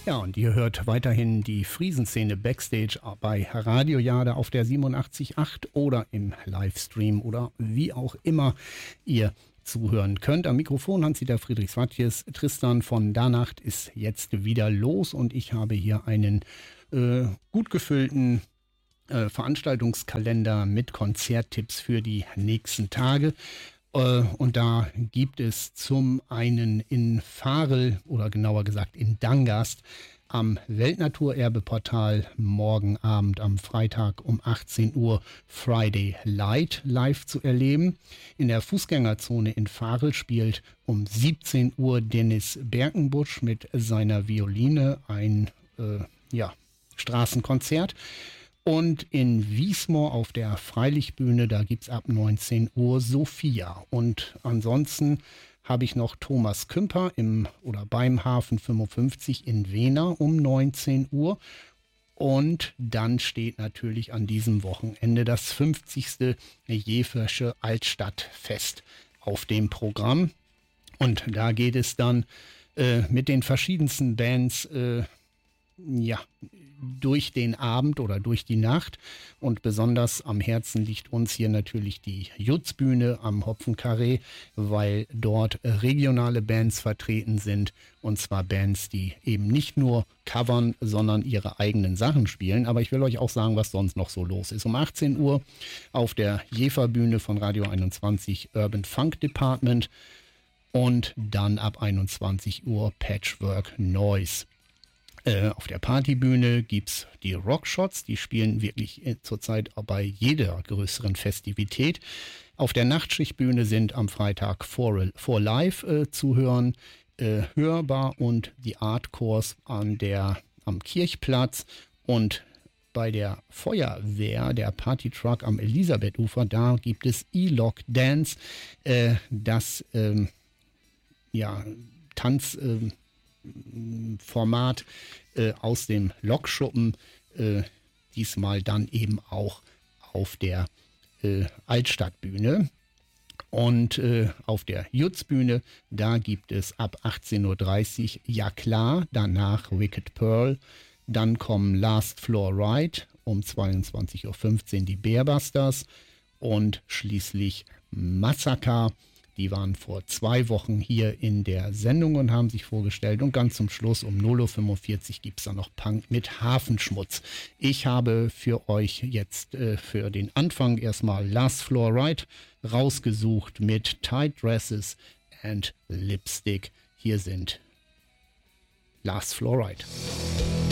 Ja, und ihr hört weiterhin die Friesenszene Backstage bei Radio Jade auf der 87.8 oder im Livestream oder wie auch immer ihr zuhören könnt. Am Mikrofon Hans-Dieter Friedrichs-Wattjes. Tristan von Danacht ist jetzt wieder los und ich habe hier einen gut gefüllten Veranstaltungskalender mit Konzerttipps für die nächsten Tage. Und da gibt es zum einen in Varel oder genauer gesagt in Dangast am Weltnaturerbeportal morgen Abend am Freitag um 18 Uhr Friday Light live zu erleben. In der Fußgängerzone in Varel spielt um 17 Uhr Dennis Berkenbusch mit seiner Violine ein Straßenkonzert. Und in Wiesmoor auf der Freilichtbühne, da gibt es ab 19 Uhr Sophia. Und ansonsten habe ich noch Thomas Kümper beim Hafen 55 in Wehna um 19 Uhr. Und dann steht natürlich an diesem Wochenende das 50. Jeversche Altstadtfest auf dem Programm. Und da geht es dann mit den verschiedensten Bands durch den Abend oder durch die Nacht, und besonders am Herzen liegt uns hier natürlich die Jutzbühne am Hopfenkarree, weil dort regionale Bands vertreten sind, und zwar Bands, die eben nicht nur covern, sondern ihre eigenen Sachen spielen. Aber ich will euch auch sagen, was sonst noch so los ist. Um 18 Uhr auf der Jeferbühne von Radio 21 Urban Funk Department und dann ab 21 Uhr Patchwork Noise. Auf der Partybühne gibt es die Rockshots, die spielen wirklich zurzeit bei jeder größeren Festivität. Auf der Nachtschichtbühne sind am Freitag For Life zu hören, Hörbar und die Artcores am Kirchplatz, und bei der Feuerwehr, der Partytruck am Elisabethufer, da gibt es E-Log Dance, das Tanzformat aus dem Lokschuppen, diesmal dann eben auch auf der Altstadtbühne. Und auf der Jutzbühne, da gibt es ab 18.30 Uhr Ja klar, danach Wicked Pearl, dann kommen Last Floor Ride, um 22.15 Uhr die Bearbusters und schließlich Massacre. Die waren vor 2 Wochen hier in der Sendung und haben sich vorgestellt. Und ganz zum Schluss um 0.45 Uhr gibt es dann noch Punk mit Hafenschmutz. Ich habe für euch jetzt für den Anfang erstmal Last Floor Ride rausgesucht mit Tight Dresses and Lipstick. Hier sind Last Floor Ride.